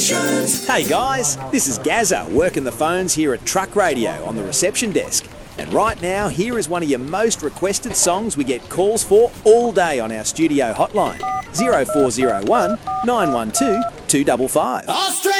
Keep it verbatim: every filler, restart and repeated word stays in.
Stations. Hey guys, this is Gazza working the phones here at Truck Radio on the reception desk. And right now, here is one of your most requested songs we get calls for all day on our studio hotline. zero four zero one, nine one two, two five five.